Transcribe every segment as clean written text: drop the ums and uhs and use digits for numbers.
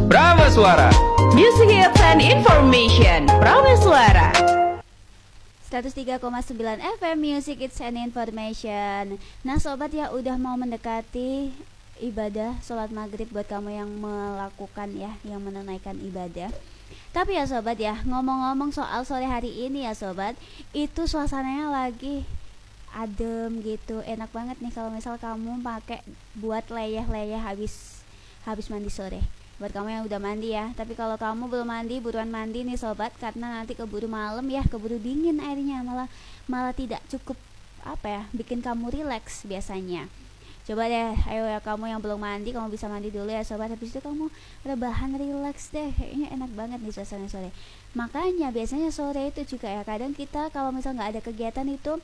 Prameswara. Music hits and information. Prameswara. 103,9 FM Music It's and Information. Nah sobat ya, udah mau mendekati ibadah sholat maghrib buat kamu yang melakukan ya, yang menunaikan ibadah. Tapi ya sobat ya, ngomong-ngomong soal sore hari ini ya sobat, itu suasananya lagi adem gitu, enak banget nih kalau misal kamu pakai buat leyeh-leyeh habis mandi sore. Buat kamu yang udah mandi ya, tapi kalau kamu belum mandi, buruan mandi nih sobat, karena nanti keburu malam ya, keburu dingin airnya, malah tidak cukup bikin kamu rileks biasanya. Coba deh, ayo ya kamu yang belum mandi, kamu bisa mandi dulu ya sobat. Habis itu kamu rebahan, rileks deh, kayaknya enak banget nih suasana sore. Makanya biasanya sore itu juga ya, kadang kita kalau misal nggak ada kegiatan itu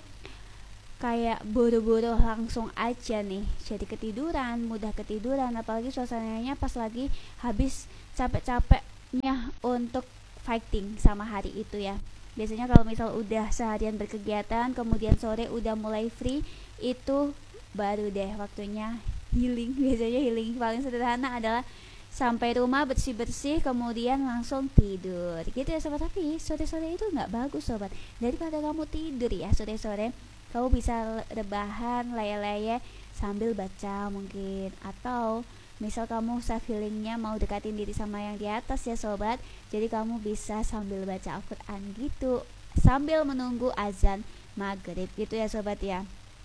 kayak buru-buru langsung aja nih, jadi ketiduran, mudah ketiduran. Apalagi suasananya pas lagi habis capek-capeknya untuk fighting sama hari itu ya. Biasanya kalau misal udah seharian berkegiatan, kemudian sore udah mulai free, itu baru deh waktunya healing. Biasanya healing paling sederhana adalah sampai rumah bersih-bersih, kemudian langsung tidur gitu ya sobat. Tapi sore-sore itu nggak bagus sobat. Daripada kamu tidur ya sore-sore, kamu bisa rebahan, leye-leye sambil baca mungkin. Atau misal kamu self healingnya mau dekatin diri sama yang di atas ya sobat, jadi kamu bisa sambil baca Al-Quran gitu, sambil menunggu azan maghrib gitu ya sobat ya.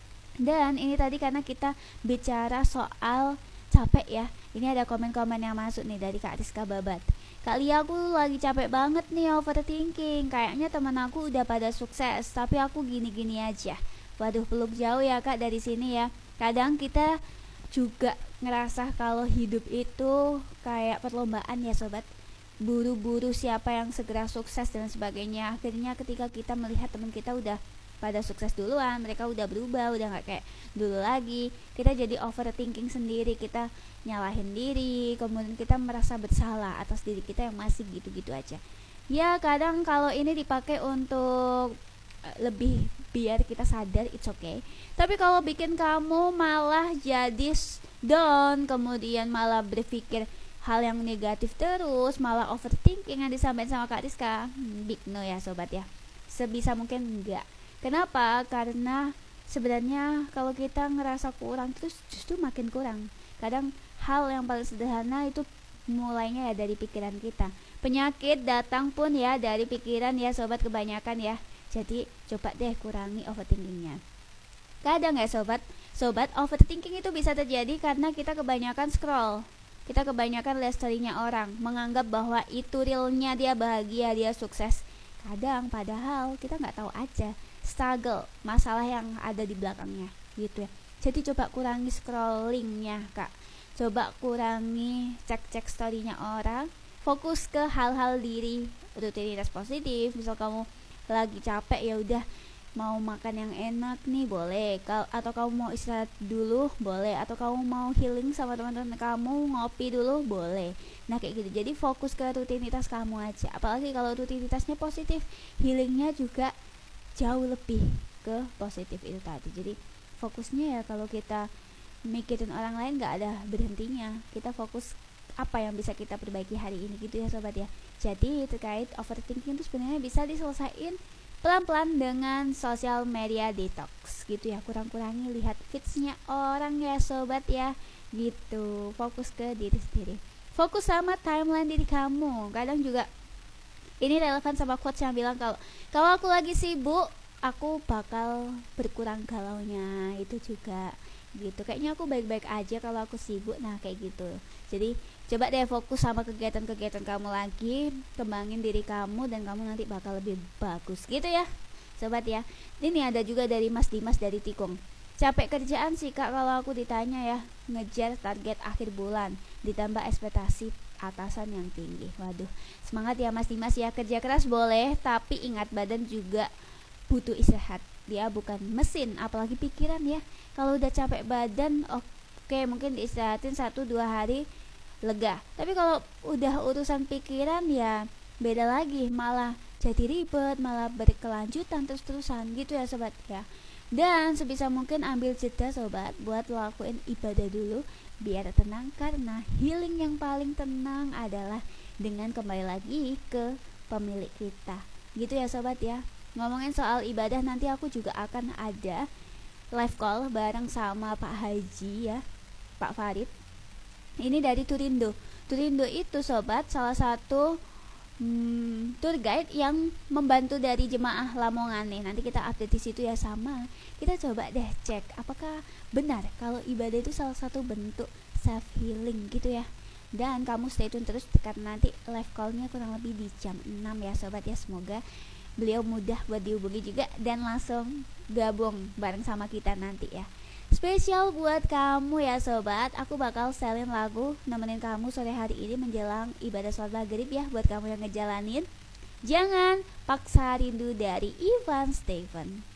Dan ini tadi karena kita bicara soal capek ya, ini ada komen-komen yang masuk nih dari Kak Rizka Babat. Kak Lia, aku lagi capek banget nih overthinking. Kayaknya teman aku udah pada sukses, tapi aku gini-gini aja. Waduh, peluk jauh ya Kak dari sini ya. Kadang kita juga ngerasa kalau hidup itu kayak perlombaan ya sobat. Buru-buru siapa yang segera sukses dan sebagainya. Akhirnya ketika kita melihat teman kita udah pada sukses duluan, mereka udah berubah, udah gak kayak dulu lagi, kita jadi overthinking sendiri, kita nyalahin diri, kemudian kita merasa bersalah atas diri kita yang masih gitu-gitu aja. Ya kadang kalau ini dipakai untuk lebih biar kita sadar, it's okay. Tapi kalau bikin kamu malah jadi down, kemudian malah berpikir hal yang negatif terus, malah overthinking yang disampaikan sama Kak Rizka, big no ya sobat ya. Sebisa mungkin enggak. Kenapa? Karena sebenarnya kalau kita ngerasa kurang terus justru makin kurang. Kadang hal yang paling sederhana itu mulainya ya dari pikiran kita. Penyakit datang pun ya dari pikiran ya sobat, kebanyakan ya. Jadi coba deh kurangi overthinkingnya. Kadang ya sobat overthinking itu bisa terjadi karena kita kebanyakan scroll. Kita kebanyakan lihat story-nya orang, menganggap bahwa itu realnya dia bahagia, dia sukses. Kadang padahal kita nggak tahu aja struggle, masalah yang ada di belakangnya gitu ya. Jadi coba kurangi scrollingnya Kak. Coba kurangi cek-cek story-nya orang. Fokus ke hal-hal diri, rutinitas positif. Misal kamu lagi capek ya udah, mau makan yang enak nih boleh, atau kamu mau istirahat dulu boleh, atau kamu mau healing sama teman-teman kamu, ngopi dulu boleh. Nah kayak gitu, jadi fokus ke rutinitas kamu aja. Apalagi kalau rutinitasnya positif, healingnya juga jauh lebih ke positif itu tadi. Jadi fokusnya ya, kalau kita mikirin orang lain gak ada berhentinya, kita fokus apa yang bisa kita perbaiki hari ini gitu ya sobat ya. Jadi terkait overthinking itu sebenarnya bisa diselesaikan pelan-pelan dengan social media detox gitu ya. Kurang-kurangi lihat feedsnya orang ya sobat ya gitu. Fokus ke diri sendiri, fokus sama timeline diri kamu. Kadang juga ini relevan sama quotes yang bilang kalau aku lagi sibuk, aku bakal berkurang galaunya. Itu juga gitu, kayaknya aku baik-baik aja kalau aku sibuk. Nah kayak gitu. Jadi coba deh fokus sama kegiatan-kegiatan kamu lagi, kembangin diri kamu, dan kamu nanti bakal lebih bagus gitu ya sobat ya. Ini ada juga dari Mas Dimas dari Tikung. Capek kerjaan sih Kak kalau aku ditanya ya, ngejar target akhir bulan ditambah ekspektasi atasan yang tinggi. Waduh, semangat ya Mas Dimas ya. Kerja keras boleh, tapi ingat badan juga butuh istirahat. Dia bukan mesin, apalagi pikiran ya. Kalau udah capek badan, oke, mungkin diistirahatin 1-2 hari lega. Tapi kalau udah urusan pikiran ya beda lagi, malah jadi ribet, malah berkelanjutan terus-terusan gitu ya sobat ya. Dan sebisa mungkin ambil jeda sobat buat lakuin ibadah dulu, biar tenang, karena healing yang paling tenang adalah dengan kembali lagi ke pemilik kita. Gitu ya sobat ya. Ngomongin soal ibadah, nanti aku juga akan ada live call bareng sama Pak Haji ya, Pak Farid. Ini dari Turindo. Turindo itu sobat salah satu tour guide yang membantu dari jemaah Lamongan nih. Nanti kita update di situ ya. Sama kita coba deh cek apakah benar kalau ibadah itu salah satu bentuk self healing gitu ya. Dan kamu stay tune terus karena nanti live callnya kurang lebih di jam 6 ya sobat ya. Semoga beliau mudah buat dihubungi juga dan langsung gabung bareng sama kita nanti ya. Spesial buat kamu ya sobat, aku bakal setelin lagu nemenin kamu sore hari ini menjelang ibadah sholat maghrib ya. Buat kamu yang ngejalanin, jangan paksa rindu dari Ivan Steven.